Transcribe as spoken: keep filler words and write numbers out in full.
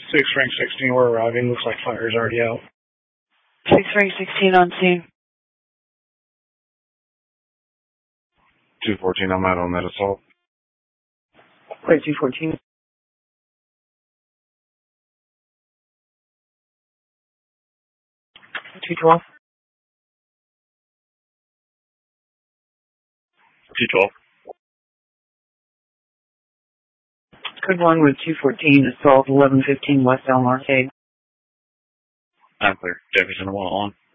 six rank sixteen, we're arriving. Looks like fire's already out. six rank sixteen on scene. two fourteen, I'm out on that assault. Clear two fourteen. two twelve. two twelve. Code one with two fourteen, assault eleven fifteen West Elm Arcade. I'm clear. Jefferson one on.